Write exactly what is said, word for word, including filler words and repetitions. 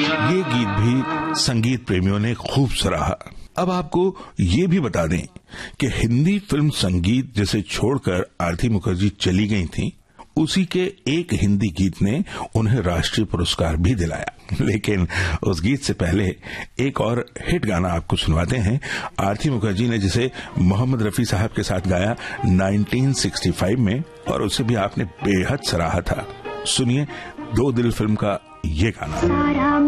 ये गीत भी संगीत प्रेमियों ने खूब सराहा। अब आपको ये भी बता दें कि हिंदी फिल्म संगीत जिसे छोड़कर आरती मुखर्जी चली गई थीं, उसी के एक हिंदी गीत ने उन्हें राष्ट्रीय पुरस्कार भी दिलाया। लेकिन उस गीत से पहले एक और हिट गाना आपको सुनवाते हैं आरती मुखर्जी ने, जिसे मोहम्मद रफी साहब के साथ गाया नाइनटीन सिक्सटी फाइव में, और उसे भी आपने बेहद सराहा था। सुनिए दो दिल फिल्म का ये गाना।